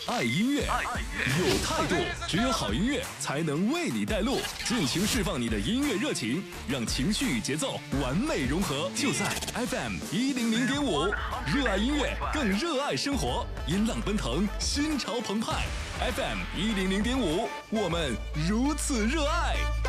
爱音乐，有态度。只有好音乐才能为你带路，尽情释放你的音乐热情，让情绪与节奏完美融合。就在 FM 100.5，热爱音乐，更热爱生活，音浪奔腾，心潮澎湃。FM 100.5，我们如此热爱。